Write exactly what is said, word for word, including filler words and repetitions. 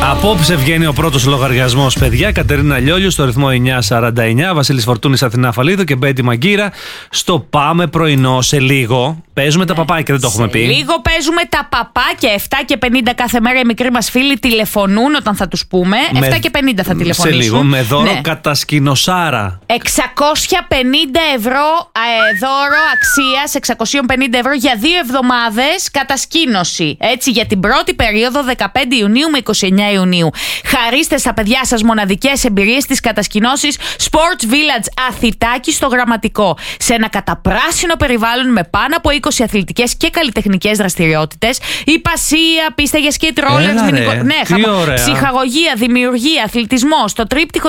Απόψε βγαίνει ο πρώτος λογαριασμός, παιδιά. Κατερίνα Λιόλιου στο ρυθμό εννιά σαράντα εννιά. Βασίλης Φορτούνης, Αθηνά Φαλίδου και Μπέτη Μαγκύρα στο Πάμε Πρωινό. Σε λίγο παίζουμε τα παπάκια, δεν το έχουμε πει. Λίγο παίζουμε τα παπάκια. επτά και πενήντα κάθε μέρα οι μικροί μας φίλοι τηλεφωνούν όταν θα τους πούμε. Με... επτά και πενήντα θα τηλεφωνήσουν. Σε λίγο, με δώρο ναι. κατασκηνοσάρα. εξακόσια πενήντα ευρώ ε, δώρο αξίας εξακόσια πενήντα ευρώ για δύο εβδομάδες κατασκήνωση. Έτσι, για την πρώτη περίοδο δεκαπέντε Ιουνίου με είκοσι εννιά Ιουνίου. Χαρίστε στα παιδιά σας μοναδικές εμπειρίες της κατασκηνώσης Sports Village Αθητάκη στο Γραμματικό. Σε ένα καταπράσινο περιβάλλον με πάνω από είκοσι αθλητικές και καλλιτεχνικές δραστηριότητες. Υπασία, πίστα για σκέιτ ρόλερς, ναι, ψυχαγωγία, δημιουργία, αθλητισμό, στο τρίπτυχο